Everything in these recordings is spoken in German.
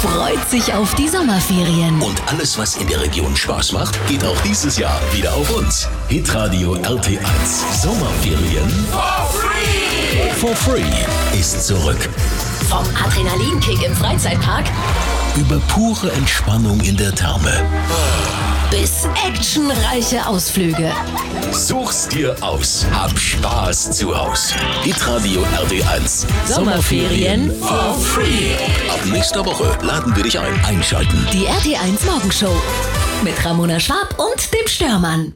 freut sich auf die Sommerferien. Und alles, was in der Region Spaß macht, geht auch dieses Jahr wieder auf uns. Hitradio RT1 Sommerferien for free ist zurück. Vom Adrenalinkick im Freizeitpark Über pure Entspannung in der Therme bis actionreiche Ausflüge. Such's dir aus. Hab Spaß zu Haus. Hitradio RT1 Sommerferien for free. Ab nächster Woche laden wir dich ein. Einschalten. Die RT1 Morgenshow mit Ramona Schwab und dem Störmann.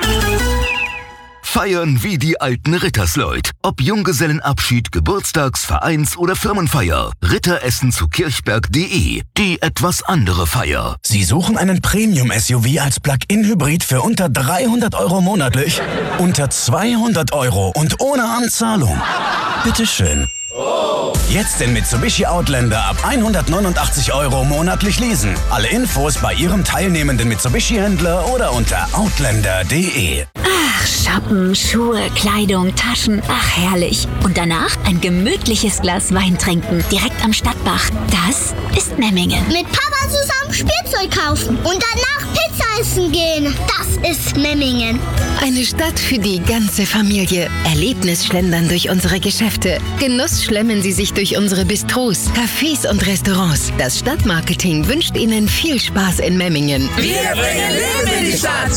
Feiern wie die alten Rittersleut. Ob Junggesellenabschied, Geburtstags-, Vereins- oder Firmenfeier. Ritteressen zu kirchberg.de. Die etwas andere Feier. Sie suchen einen Premium-SUV als Plug-in-Hybrid für unter 300 € monatlich? Unter 200 € und ohne Anzahlung. Bitteschön. Jetzt den Mitsubishi Outlander ab 189 € monatlich leasen. Alle Infos bei Ihrem teilnehmenden Mitsubishi-Händler oder unter outlander.de. Ach, shoppen, Schuhe, Kleidung, Taschen, ach herrlich. Und danach ein gemütliches Glas Wein trinken, direkt am Stadtbach. Das ist Memmingen. Mit Papa zusammen Spielzeug kaufen und danach Pizza essen gehen. Das ist Memmingen. Eine Stadt für die ganze Familie. Erlebnisschlendern durch unsere Geschäfte. Genuss schlemmen Sie sich durch unsere Bistros, Cafés und Restaurants. Das Stadtmarketing wünscht Ihnen viel Spaß in Memmingen. Wir bringen Leben in die Stadt.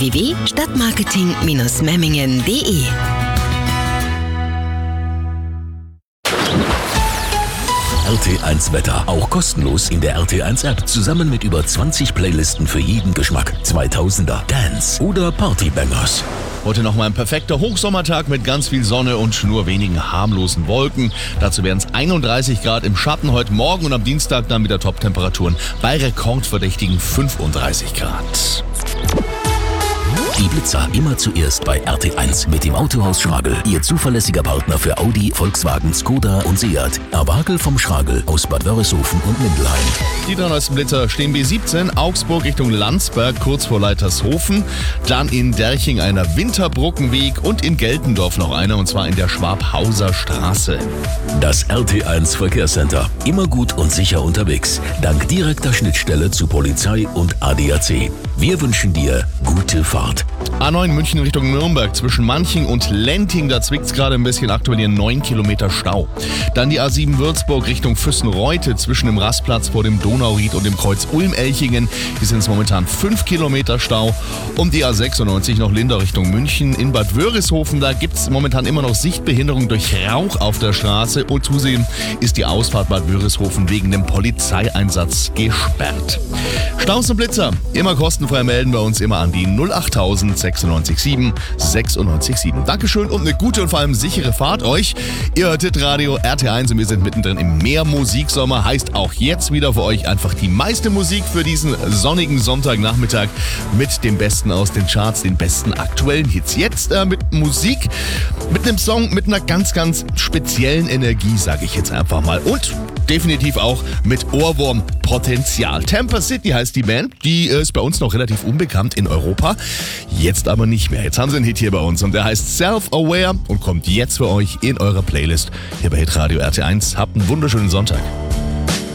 www.stadtmarketing-memmingen.de RT1 Wetter. Auch kostenlos in der RT1 App. Zusammen mit über 20 Playlisten für jeden Geschmack. 2000er, Dance oder Partybangers. Heute nochmal ein perfekter Hochsommertag mit ganz viel Sonne und nur wenigen harmlosen Wolken. Dazu werden es 31 Grad im Schatten heute Morgen und am Dienstag dann wieder Top-Temperaturen bei rekordverdächtigen 35 Grad. Die Blitzer immer zuerst bei RT1 mit dem Autohaus Schragel. Ihr zuverlässiger Partner für Audi, Volkswagen, Skoda und Seat. Erwagel vom Schragel aus Bad Wörishofen und Mindelheim. Die 3 neuesten Blitzer stehen B17, Augsburg Richtung Landsberg, kurz vor Leitershofen. Dann in Derching einer Winterbrückenweg und in Geltendorf noch einer, und zwar in der Schwabhauser Straße. Das RT1 Verkehrscenter. Immer gut und sicher unterwegs. Dank direkter Schnittstelle zu Polizei und ADAC. Wir wünschen dir gute Fahrt. A9 München Richtung Nürnberg zwischen Manching und Lenting, da zwickt's gerade ein bisschen, aktuell hier 9 Kilometer Stau. Dann die A7 Würzburg Richtung Füssen-Reute zwischen dem Rastplatz vor dem Donauried und dem Kreuz Ulm-Elchingen. Hier sind es momentan 5 Kilometer Stau. Und die A96 noch Linda Richtung München in Bad Wörishofen, da gibt's momentan immer noch Sichtbehinderung durch Rauch auf der Straße und zusehen ist die Ausfahrt Bad Wörishofen wegen dem Polizeieinsatz gesperrt. Staus und Blitzer, immer kostenfrei melden bei uns, immer an die 08000 96 967. Dankeschön und eine gute und vor allem sichere Fahrt euch. Ihr hört Hitradio RT1 und wir sind mittendrin im Mehrmusiksommer. Heißt auch jetzt wieder für euch einfach die meiste Musik für diesen sonnigen Sonntagnachmittag mit dem Besten aus den Charts, den besten aktuellen Hits. Jetzt mit Musik, mit einem Song mit einer ganz, ganz speziellen Energie, sage ich jetzt einfach mal. Und definitiv auch mit Ohrwurmpotenzial. Tampa City heißt die Band. Die ist bei uns noch relativ unbekannt in Europa. Jetzt aber nicht mehr. Jetzt haben sie einen Hit hier bei uns und der heißt Self-Aware und kommt jetzt für euch in eure Playlist hier bei Hitradio RT1. Habt einen wunderschönen Sonntag.